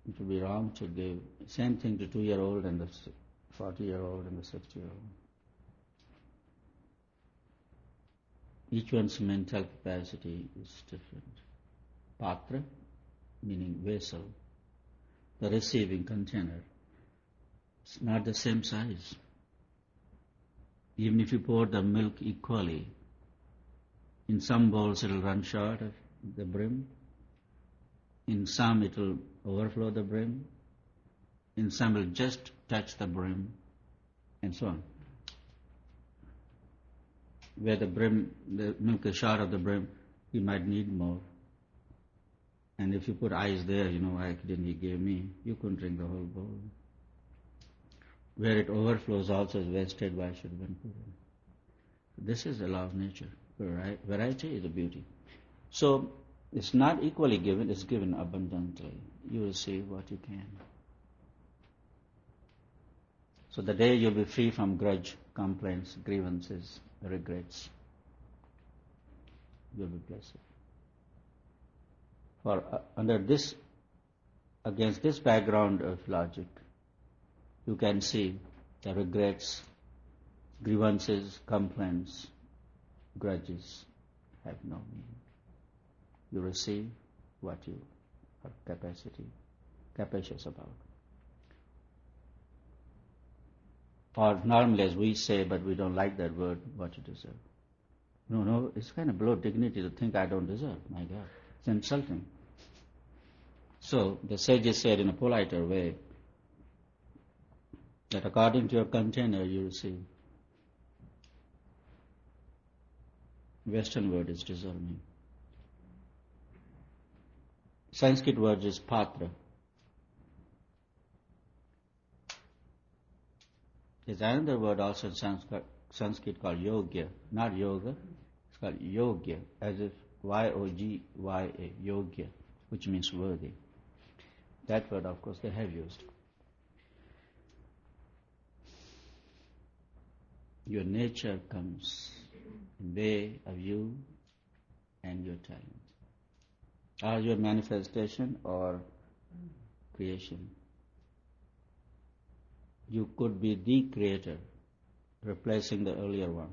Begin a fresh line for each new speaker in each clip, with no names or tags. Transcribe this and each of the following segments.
It would be wrong to give same thing to 2-year-old and the 40-year-old and the 60-year-old. Each one's mental capacity is different. Patra, meaning vessel, the receiving container, it's not the same size. Even if you pour the milk equally, in some bowls it will run short of the brim, in some it will overflow the brim, in some it will just touch the brim, and so on. Where the milk is short of the brim, you might need more. And if you put ice there, why didn't he give me? You couldn't drink the whole bowl. Where it overflows also is wasted, why should one put it? This is the law of nature. Variety is a beauty. So, it's not equally given, it's given abundantly. You receive what you can. So the day you'll be free from grudge, complaints, grievances, regrets, you'll be blessed. For against this background of logic, you can see the regrets, grievances, complaints, grudges have no meaning. You receive what you have capacious about. Or normally, as we say, but we don't like that word, what you deserve. No, it's kind of below dignity to think I don't deserve. My God, it's insulting. So the sages said in a politer way that according to your container you receive. Western word is deserving. Sanskrit word is patra. There's another word also in Sanskrit called yogya, not yoga, it's called yogya, as if Y-O-G-Y-A, yogya, which means worthy. That word, of course, they have used. Your nature comes in way of you and your talent. Or your manifestation or creation. You could be the creator, replacing the earlier one.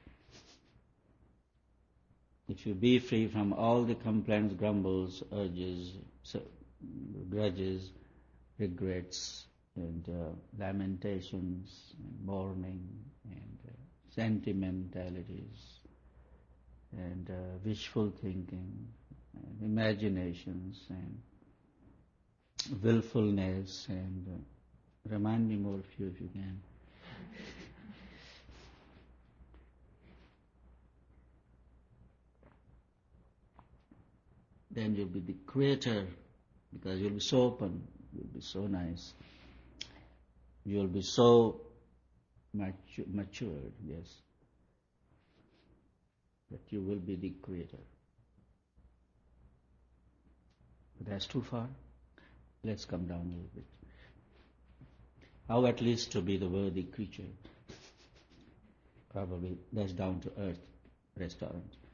If you be free from all the complaints, grumbles, urges, grudges, regrets, and lamentations, and mourning, and sentimentalities, and wishful thinking, and imaginations, and willfulness, and remind me more of you if you can. Then you'll be the creator, because you'll be so open, you'll be so nice, you'll be so matured, yes, that you will be the creator. But that's too far. Let's come down a little bit. How at least to be the worthy creature? Probably that's down to earth restaurant.